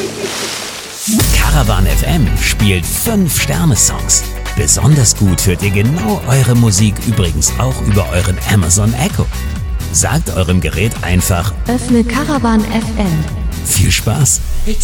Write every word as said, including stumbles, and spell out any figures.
Caravan F M spielt fünf Sterne Songs. Besonders gut hört ihr genau eure Musik übrigens auch über euren Amazon Echo. Sagt eurem Gerät einfach: Öffne Caravan F M. Viel Spaß!